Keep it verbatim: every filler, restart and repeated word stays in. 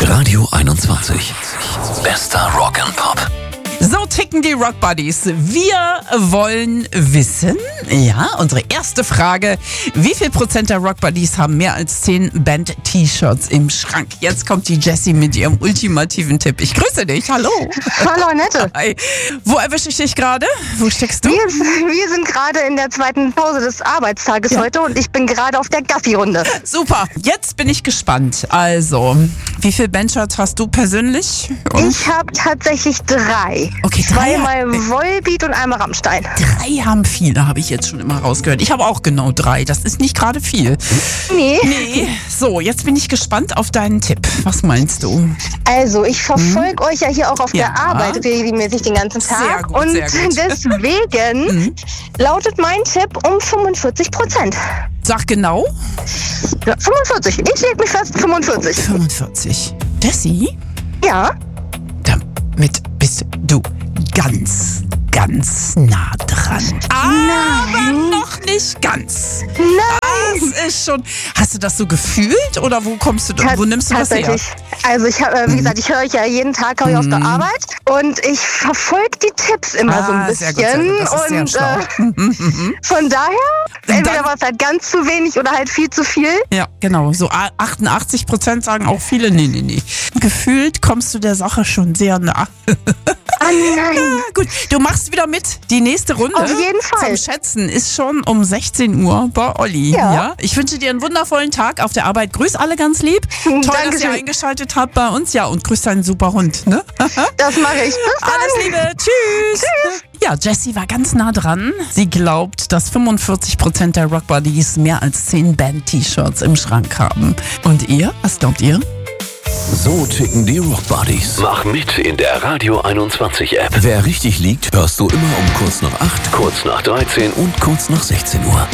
Radio einundzwanzig. Bester Rock and Pop. So ticken die Rock Buddies. Wir wollen wissen, ja, unsere erste Frage, wie viel Prozent der Rock Buddies haben mehr als zehn Band-T-Shirts im Schrank? Jetzt kommt die Jessie mit ihrem ultimativen Tipp. Ich grüße dich, hallo. Hallo Annette. Hi. Wo erwische ich dich gerade? Wo steckst du? Wir, wir sind gerade in der zweiten Pause des Arbeitstages Ja. heute und ich bin gerade auf der Gassi-Runde. Super, jetzt bin ich gespannt. Also, wie viele Bandshirts hast du persönlich? Und Ich habe tatsächlich drei. Okay, drei. Zweimal Volbeat und einmal Rammstein. Drei haben viele, habe ich jetzt schon immer rausgehört. Ich habe auch genau drei. Das ist nicht gerade viel. Nee. Nee. So, jetzt bin ich gespannt auf deinen Tipp. Was meinst du? Also, ich verfolge euch ja hier auch auf Ja. der Arbeit regelmäßig den ganzen Tag. Sehr gut, und sehr gut. deswegen lautet mein Tipp um fünfundvierzig Prozent. Sag genau. Ja, fünfundvierzig. Ich leg mich fest, fünfundvierzig. fünfundvierzig. Jessie, Ja. damit bist du ganz, ganz nah dran. Aber noch nicht ganz. Nein. Das ist schon. Hast du das so gefühlt oder wo kommst du da? Wo nimmst du das her? Tatsächlich. Also ich habe, äh, wie gesagt, ich höre euch ja jeden Tag hör ich auf der Arbeit und ich verfolge die Tipps immer so ein Ah, sehr bisschen. gut, sehr gut. Das ist sehr und schlau. äh, von daher, entweder dann- war es halt ganz zu wenig oder halt viel zu viel. Ja, genau. So achtundachtzig Prozent sagen auch viele, nee, nee, nee. Gefühlt kommst du der Sache schon sehr nah. Ah nein. Ja, gut, du machst wieder mit. Die nächste Runde Auf jeden Fall. zum Schätzen ist schon um sechzehn Uhr bei Olli. Ja. Ich wünsche dir einen wundervollen Tag auf der Arbeit. Grüß alle ganz lieb. Toll, dass ihr Dankeschön. eingeschaltet habt bei uns. Ja, und grüß deinen super Hund. Ne? Das mache ich. Bis dann. Alles Liebe. Tschüss. Tschüss. Ja, Jessie war ganz nah dran. Sie glaubt, dass fünfundvierzig Prozent der Rock Buddies mehr als zehn Band-T-Shirts im Schrank haben. Und ihr? Was glaubt ihr? So ticken die Rock Buddies. Mach mit in der Radio einundzwanzig App. Wer richtig liegt, hörst du immer um kurz nach acht, Kurz nach dreizehn und kurz nach sechzehn Uhr.